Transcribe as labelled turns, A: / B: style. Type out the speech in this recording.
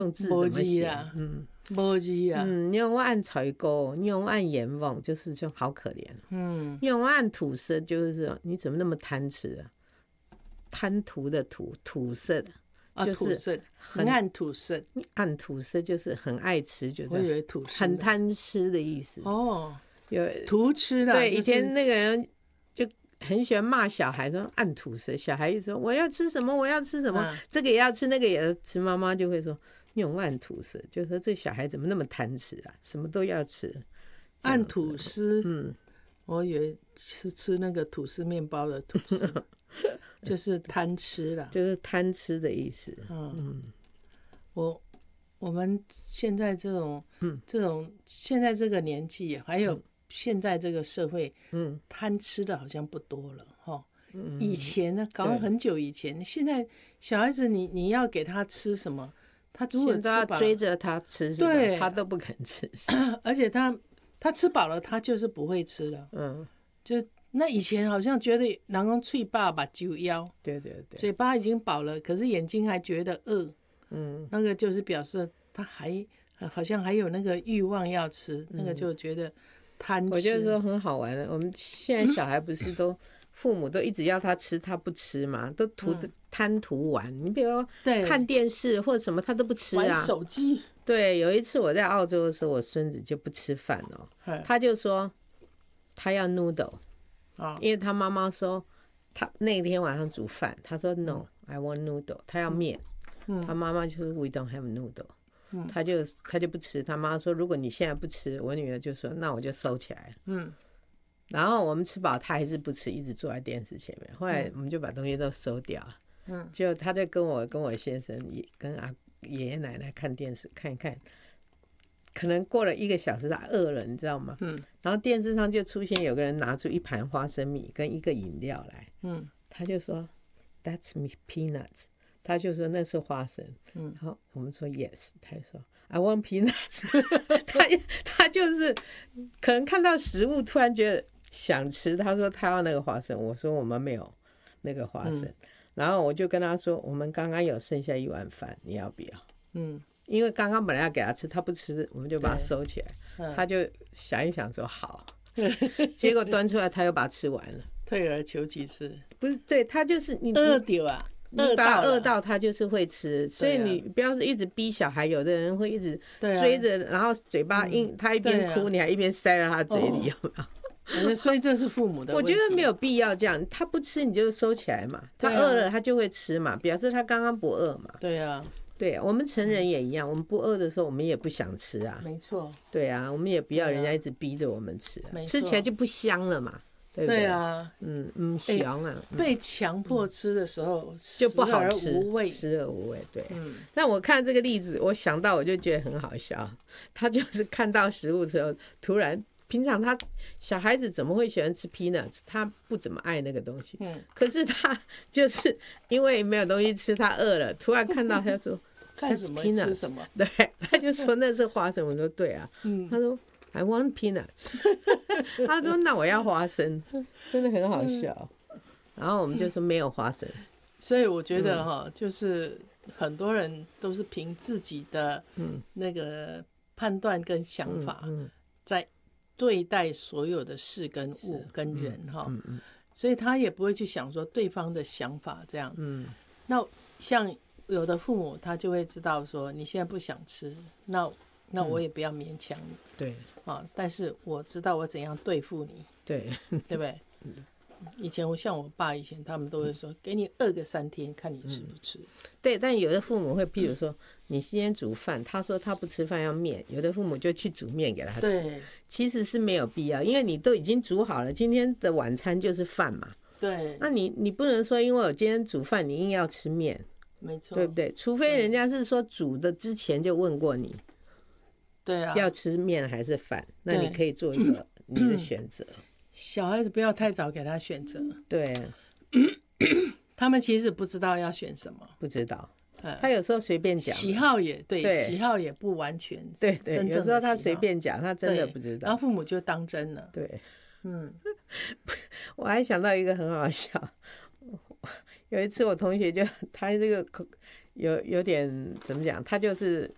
A: 用字怎么写？
B: 没字啊，
A: 你用按采购，你用按阎王，就是就好可怜。你用按土色，就是你怎么那么贪吃啊？贪图的土，土色的，就是
B: 很按土色，
A: 按土色就是很爱吃，就
B: 我以为土色
A: 很贪吃的意思。有
B: 图吃的。
A: 对，以前那个人就很喜欢骂小孩说按土色，小孩一说我要吃什么，我要吃什么，这个也要吃，那个也要吃，妈妈就会说用按土色，就说这小孩怎么那么贪吃啊，什么都要吃。
B: 按吐司，我以为是吃那个吐司面包的吐司。就是贪吃啦，
A: 就是贪吃的意思。
B: 我们现在这种现在这个年纪，还有现在这个社会，贪吃的好像不多了哈。以前呢，搞了很久以前，现在小孩子你要给他吃什么，他如果
A: 都要追着他吃，对，他都不肯吃。
B: 而且他吃饱了，他就是不会吃了。就那以前好像觉得人讲嘴巴把酒腰，
A: 对对对，
B: 嘴巴已经饱了，可是眼睛还觉得饿，那个就是表示他好像还有那个欲望要吃，那个就觉得贪吃。
A: 我觉得说很好玩的，我们现在小孩不是都父母都一直要他吃，他不吃嘛，都贪图玩。你比如说看电视或者什么，他都不吃啊，
B: 玩手机。
A: 对，有一次我在澳洲的时候，我孙子就不吃饭哦，他就说他要 noodle。因为他妈妈说他那天晚上煮饭，他说 No I want noodle， 他要面。他妈妈就说 We don't have noodle，他就不吃。他妈说如果你现在不吃，我女儿就说那我就收起来了。然后我们吃饱，他还是不吃，一直坐在电视前面。后来我们就把东西都收掉了。就他就跟我先生跟爷爷奶奶看电视看一看。可能过了1个小时，他饿了，你知道吗？然后电视上就出现有个人拿出一盘花生米跟一个饮料来，他就说 That's me peanuts， 他就说那是花生，然后我们说 Yes， 他就说 I want peanuts， 他就是可能看到食物突然觉得想吃，他说他要那个花生，我说我们没有那个花生，然后我就跟他说我们刚刚有剩下1碗饭，你要不要？因为刚刚本来要给他吃，他不吃，我们就把它收起来。他就想一想说好，结果端出来他又把它吃完了。
B: 退而求其次，
A: 不是对他就是你
B: 饿掉啊，
A: 你把他饿到他就是会吃，所以你不要是一直逼小孩，有的人会一直追着，然后嘴巴他一边哭，你还一边塞到他嘴里，有没有？
B: 所以这是父母的问题。
A: 我觉得没有必要这样，他不吃你就收起来嘛，他饿了他就会吃嘛，表示他刚刚不饿嘛。
B: 对啊。
A: 对，我们成人也一样，我们不饿的时候，我们也不想吃啊。
B: 没错。
A: 对啊，我们也不要人家一直逼着我们吃吃起来就不香了嘛，对不对？
B: 对啊，
A: 香啊。
B: 被强迫吃的时候
A: 就不好吃，
B: 食
A: 而无味。对。那我看这个例子，我想到我就觉得很好笑，他就是看到食物之后，突然。平常小孩子怎么会喜欢吃 peanuts？ 他不怎么爱那个东西。可是他就是因为没有东西吃，他饿了，突然看到他就说
B: 看什么吃什么。
A: 对，他就说那是花生。我说对啊。他说 I want peanuts。他说那我要花生，真的很好笑。然后我们就说没有花生。
B: 所以我觉得就是很多人都是凭自己的那个判断跟想法在对待所有的事跟物跟人所以他也不会去想说对方的想法这样。那像有的父母他就会知道说你现在不想吃，那我也不要勉强你。
A: 对
B: 但是我知道我怎样对付你。
A: 对
B: 不对？以前像我爸以前他们都会说给你饿个3天看你吃不吃。
A: 对，但有的父母会譬如说你今天煮饭，他说他不吃饭要面，有的父母就去煮面给他吃。
B: 对，
A: 其实是没有必要，因为你都已经煮好了，今天的晚餐就是饭嘛。
B: 对，
A: 那你不能说因为我今天煮饭你硬要吃面。
B: 没错，
A: 对不对？除非人家是说煮的之前就问过你，
B: 对啊，
A: 要吃面还是饭，那你可以做一个你的选择。
B: 小孩子不要太早给他选择。
A: 对，
B: 他们其实不知道要选什么，
A: 不知道。他有时候随便讲，
B: 喜好也对，喜好也不完全。
A: 对，有时候他随便讲，他真的不知道。
B: 然后父母就当真了。
A: 对，我还想到一个很好笑。有一次我同学他这个有点怎么讲，他就是